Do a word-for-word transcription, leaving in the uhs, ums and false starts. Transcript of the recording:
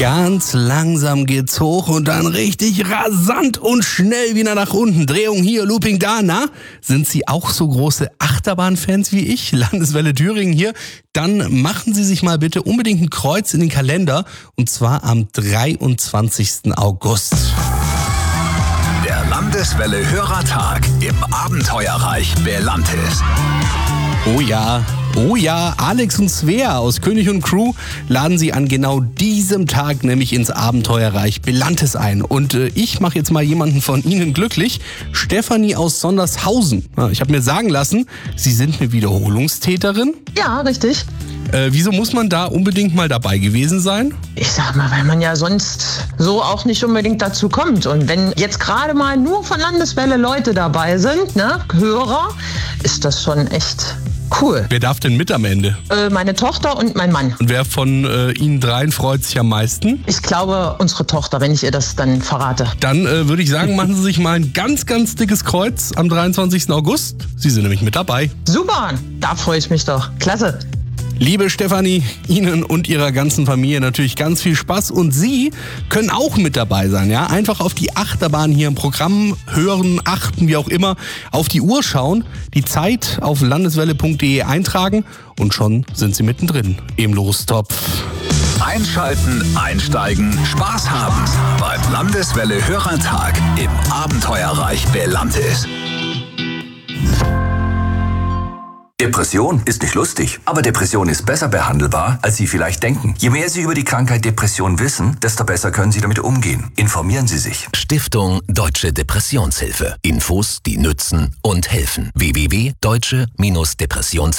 Ganz langsam geht's hoch und dann richtig rasant und schnell wieder nach unten. Drehung hier, Looping da. Na, sind Sie auch so große Achterbahn-Fans wie ich? Landeswelle Thüringen hier. Dann machen Sie sich mal bitte unbedingt ein Kreuz in den Kalender. Und zwar am dreiundzwanzigsten August. Der Landeswelle Hörertag im Abenteuerreich Belantes. Oh ja, oh ja, Alex und Svea aus König und Crew laden Sie an genau diesem Tag nämlich ins Abenteuerreich Belantes ein. Und äh, ich mache jetzt mal jemanden von Ihnen glücklich. Stefanie aus Sondershausen. Ich habe mir sagen lassen, Sie sind eine Wiederholungstäterin. Ja, richtig. Äh, wieso muss man da unbedingt mal dabei gewesen sein? Ich sag mal, weil man ja sonst so auch nicht unbedingt dazu kommt. Und wenn jetzt gerade mal nur von Landeswelle Leute dabei sind, ne, Hörer, ist das schon echt cool. Wer darf denn mit am Ende? Äh, meine Tochter und mein Mann. Und wer von äh, Ihnen dreien freut sich am meisten? Ich glaube, unsere Tochter, wenn ich ihr das dann verrate. Dann äh, würde ich sagen, machen Sie sich mal ein ganz, ganz dickes Kreuz am dreiundzwanzigsten August. Sie sind nämlich mit dabei. Super, da freue ich mich doch. Klasse. Liebe Stefanie, Ihnen und Ihrer ganzen Familie natürlich ganz viel Spaß und Sie können auch mit dabei sein, ja? Einfach auf die Achterbahn hier im Programm hören, achten, wie auch immer, auf die Uhr schauen, die Zeit auf landeswelle punkt de eintragen und schon sind Sie mittendrin im Lostopf. Einschalten, einsteigen, Spaß haben beim Landeswelle Hörertag im Abenteuerreich Belantes. Depression ist nicht lustig, aber Depression ist besser behandelbar, als Sie vielleicht denken. Je mehr Sie über die Krankheit Depression wissen, desto besser können Sie damit umgehen. Informieren Sie sich. Stiftung Deutsche Depressionshilfe. Infos, die nützen und helfen. w w w punkt deutsche Depressionshilfe